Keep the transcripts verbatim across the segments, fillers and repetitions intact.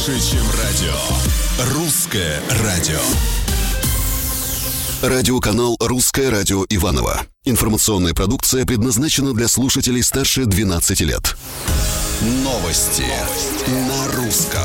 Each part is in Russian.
Больше, чем радио. Русское радио. Радиоканал «Русское радио» Иваново. Информационная продукция предназначена для слушателей старше двенадцати лет. Новости на русском.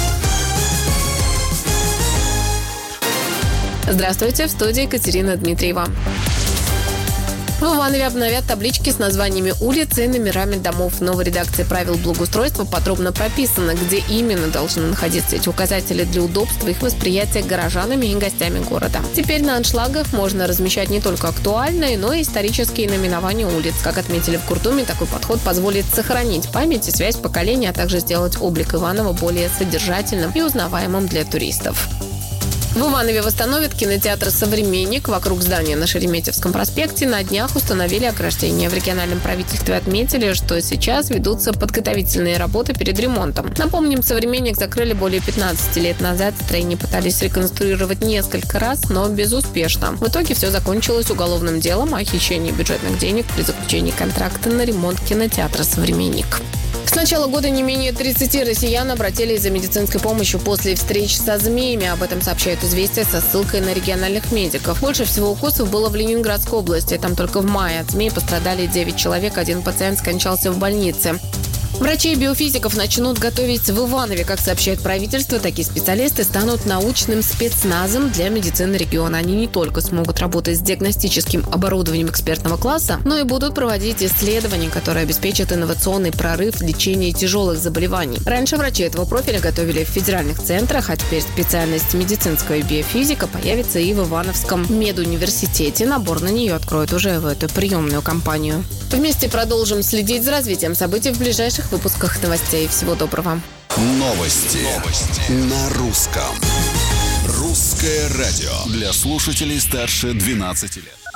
Здравствуйте, в студии Екатерина Дмитриева. В Иванове обновят таблички с названиями улиц и номерами домов. В новой редакции правил благоустройства подробно прописано, где именно должны находиться эти указатели для удобства их восприятия горожанами и гостями города. Теперь на аншлагах можно размещать не только актуальные, но и исторические наименования улиц. Как отметили в Куртуме, такой подход позволит сохранить память и связь поколений, а также сделать облик Иванова более содержательным и узнаваемым для туристов. В Иванове восстановят кинотеатр «Современник». Вокруг здания на Шереметьевском проспекте на днях установили ограждение. В региональном правительстве отметили, что сейчас ведутся подготовительные работы перед ремонтом. Напомним, «Современник» закрыли более пятнадцати лет назад. Строение пытались реконструировать несколько раз, но безуспешно. В итоге все закончилось уголовным делом о хищении бюджетных денег при заключении контракта на ремонт кинотеатра «Современник». С начала года не менее тридцати россиян обратились за медицинской помощью после встреч со змеями. Об этом сообщают «Известия» со ссылкой на региональных медиков. Больше всего укусов было в Ленинградской области. Там только в мае от змей пострадали девять человек. Один пациент скончался в больнице. Врачей и биофизиков начнут готовить в Иванове. Как сообщает правительство, такие специалисты станут научным спецназом для медицины региона. Они не только смогут работать с диагностическим оборудованием экспертного класса, но и будут проводить исследования, которые обеспечат инновационный прорыв в лечении тяжелых заболеваний. Раньше врачи этого профиля готовили в федеральных центрах, а теперь специальность медицинская биофизика появится и в Ивановском медуниверситете. Набор на нее откроют уже в эту приемную кампанию. Вместе продолжим следить за развитием событий в ближайших выпусках новостей. Всего доброго. Новости, Новости. на русском. Русское радио для слушателей старше двенадцати лет.